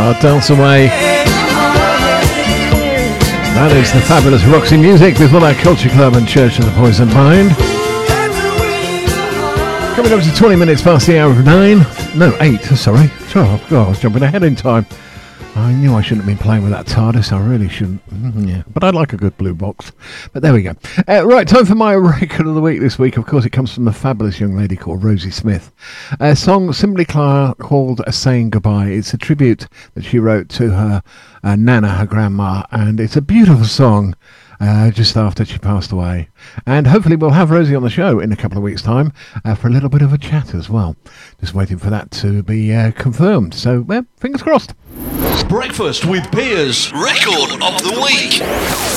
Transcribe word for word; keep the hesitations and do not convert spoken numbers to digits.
Sweetheart, Dance Away. That is the fabulous Roxy Music before that Culture Club and Church of the Poisoned Mind. Coming up to twenty minutes past the hour of nine. No, eight, sorry. Oh, God, I was jumping ahead in time. I knew I shouldn't have been playing with that TARDIS. I really shouldn't. Mm, yeah, but I like a good blue box. But there we go. Uh, right, time for my record of the week this week. Of course, it comes from the fabulous young lady called Rosie Smith. A song simply called Saying Goodbye. It's a tribute that she wrote to her uh, Nana, her grandma, and it's a beautiful song. Uh, just after she passed away. And hopefully we'll have Rosie on the show in a couple of weeks' time uh, for a little bit of a chat as well. Just waiting for that to be uh, confirmed. So, well, fingers crossed. Breakfast with Piers, record of the week.